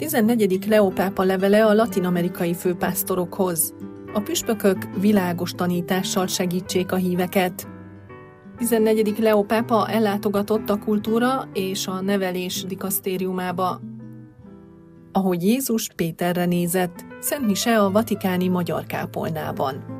14. Leó pápa levele a latin-amerikai főpásztorokhoz. A püspökök világos tanítással segítsék a híveket. 14. Leó pápa ellátogatott a kultúra és a nevelés dikasztériumába. Ahogy Jézus Péterre nézett, Szent Mise a vatikáni magyar kápolnában.